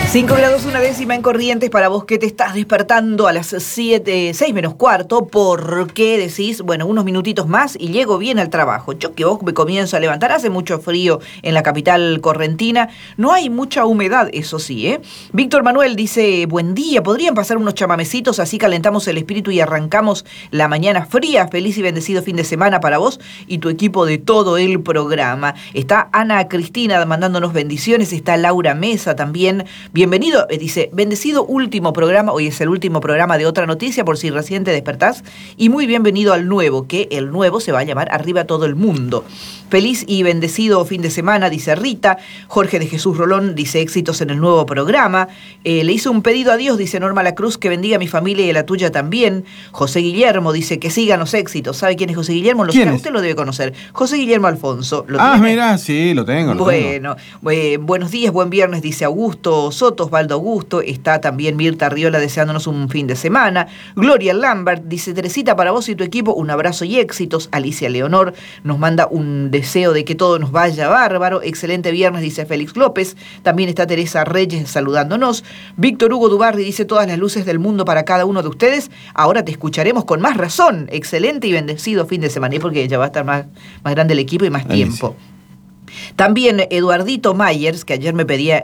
5 grados una décima en Corrientes para vos que te estás despertando a las 6 menos cuarto. ¿Por qué decís, bueno, unos minutitos más y llego bien al trabajo? Yo que vos me comienzo a levantar, hace mucho frío en la capital correntina, no hay mucha humedad, eso sí, ¿eh? Víctor Manuel dice, buen día, ¿podrían pasar unos chamamecitos? Así calentamos el espíritu y arrancamos la mañana fría. Feliz y bendecido fin de semana para vos y tu equipo de todo el programa. Está Ana Cristina mandándonos bendiciones, está Laura Mesa también. Bienvenido, dice, bendecido último programa, hoy es el último programa de Otra Noticia, por si recién te despertás, y muy bienvenido al nuevo, que el nuevo se va a llamar Arriba Todo el Mundo. Feliz y bendecido fin de semana, dice Rita. Jorge de Jesús Rolón dice, éxitos en el nuevo programa. Le hizo un pedido a Dios, dice Norma La Cruz, que bendiga a mi familia y a la tuya también. José Guillermo dice, que sigan los éxitos. ¿Sabe quién es José Guillermo? Usted lo debe conocer. José Guillermo Alfonso. Mira, sí, lo tengo. Bueno, buenos días, buen viernes, dice Augusto Soto, Osvaldo Augusto. Está también Mirta Arriola deseándonos un fin de semana. Gloria Lambert dice, Teresita, para vos y tu equipo, un abrazo y éxitos. Alicia Leonor nos manda un deseo de que todo nos vaya bárbaro. Excelente viernes, dice Félix López. También está Teresa Reyes saludándonos. Víctor Hugo Dubarri dice, todas las luces del mundo para cada uno de ustedes. Ahora te escucharemos con más razón. Excelente y bendecido fin de semana. Y porque ya va a estar más grande el equipo y más tiempo. También Eduardito Myers, que ayer me pedía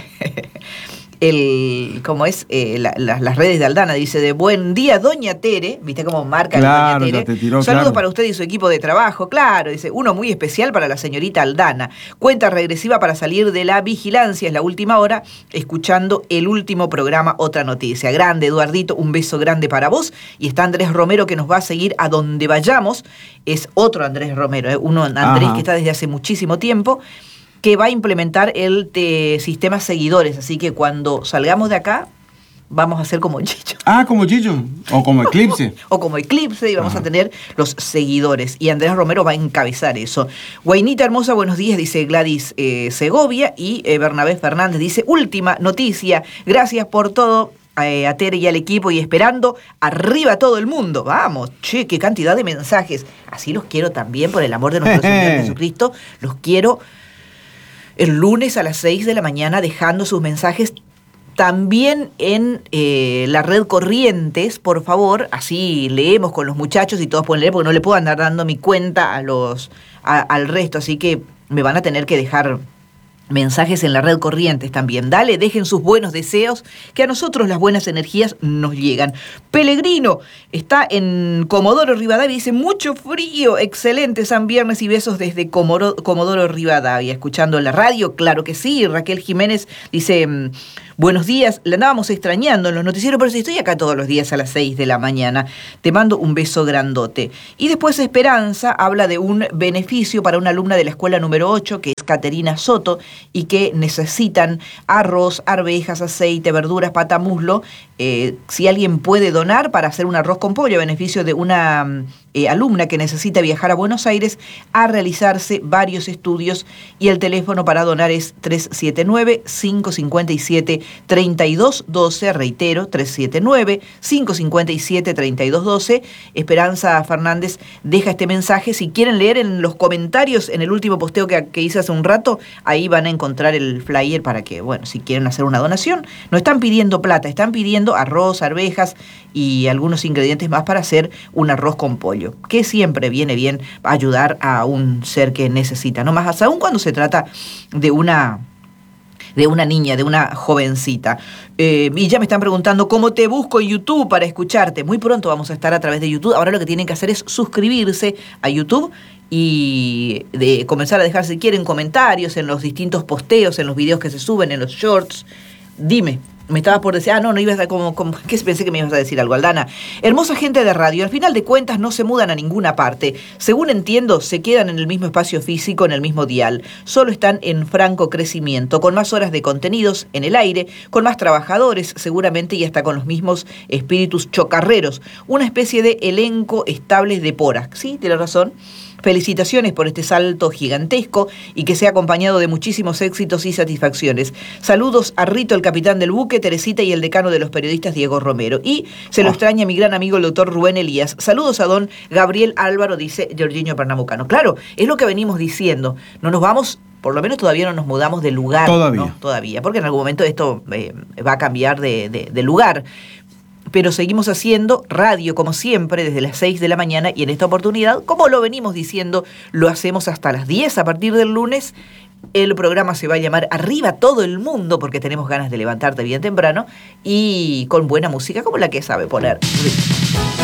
las redes de Aldana, dice, de buen día, doña Tere, ¿viste cómo marca claro, doña Tere? Saludos para usted y su equipo de trabajo, claro, dice, uno muy especial para la señorita Aldana. Cuenta regresiva para salir de la vigilancia, es la última hora, escuchando el último programa Otra Noticia. Grande, Eduardito, un beso grande para vos. Y está Andrés Romero, que nos va a seguir a donde vayamos. Es otro Andrés Romero, uno Andrés que está desde hace muchísimo tiempo, que va a implementar el sistema seguidores. Así que cuando salgamos de acá, vamos a hacer como Chicho. Como Chicho. O como Eclipse. O como Eclipse, y vamos a tener los seguidores. Y Andrés Romero va a encabezar eso. Guainita hermosa, buenos días, dice Gladys Segovia. Y Bernabé Fernández dice, última noticia, gracias por todo. A Tere y al equipo, y esperando arriba todo el mundo. Vamos, che, qué cantidad de mensajes. Así los quiero también, por el amor de nuestro Señor Jesucristo. Los quiero el lunes a las 6 de la mañana dejando sus mensajes también en la red Corrientes, por favor. Así leemos con los muchachos y todos pueden leer, porque no le puedo andar dando mi cuenta al resto. Así que me van a tener que dejar mensajes en la red Corrientes también. Dale, dejen sus buenos deseos, que a nosotros las buenas energías nos llegan. Pellegrino está en Comodoro Rivadavia y dice, mucho frío, excelente San Viernes y besos desde Comodoro Rivadavia. Escuchando la radio, claro que sí. Raquel Jiménez dice, buenos días, la andábamos extrañando en los noticieros, pero sí estoy acá todos los días a las 6 de la mañana. Te mando un beso grandote. Y después Esperanza habla de un beneficio para una alumna de la escuela número 8, que es Caterina Soto, y que necesitan arroz, arvejas, aceite, verduras, pata, muslo. Si alguien puede donar para hacer un arroz con pollo a beneficio de una alumna que necesita viajar a Buenos Aires a realizarse varios estudios, y el teléfono para donar es 379-557-3212, reitero, 379-557-3212. Esperanza Fernández deja este mensaje. Si quieren leer en los comentarios, en el último posteo que hice hace un rato, ahí van a encontrar el flyer para que, bueno, si quieren hacer una donación. No están pidiendo plata, están pidiendo arroz, arvejas y algunos ingredientes más para hacer un arroz con pollo, que siempre viene bien ayudar a un ser que necesita, no más aún cuando se trata de una niña, de una jovencita. Y ya me están preguntando cómo te busco en YouTube para escucharte. Muy pronto vamos a estar a través de YouTube. Ahora lo que tienen que hacer es suscribirse a YouTube y de comenzar a dejar, si quieren, comentarios en los distintos posteos, en los videos que se suben, en los shorts. Dime. Me estabas por decir, no ibas a ¿qué pensé que me ibas a decir algo, Aldana? Hermosa gente de radio, al final de cuentas no se mudan a ninguna parte. Según entiendo, se quedan en el mismo espacio físico, en el mismo dial. Solo están en franco crecimiento, con más horas de contenidos en el aire, con más trabajadores, seguramente, y hasta con los mismos espíritus chocarreros. Una especie de elenco estable de poras. Sí, tiene razón. Felicitaciones por este salto gigantesco y que sea acompañado de muchísimos éxitos y satisfacciones. Saludos a Rito, el capitán del buque, Teresita y el decano de los periodistas, Diego Romero. Y se lo extraña mi gran amigo el doctor Rubén Elías. Saludos a don Gabriel Álvaro, dice Jorginho Pernambucano. Claro, es lo que venimos diciendo. No nos vamos Por lo menos todavía no nos mudamos de lugar. Todavía. ¿No? Todavía, porque en algún momento esto va a cambiar de lugar. Pero seguimos haciendo radio como siempre desde las 6 de la mañana y en esta oportunidad, como lo venimos diciendo, lo hacemos hasta las 10 a partir del lunes. El programa se va a llamar Arriba Todo el Mundo porque tenemos ganas de levantarte bien temprano y con buena música como la que sabe poner Rick.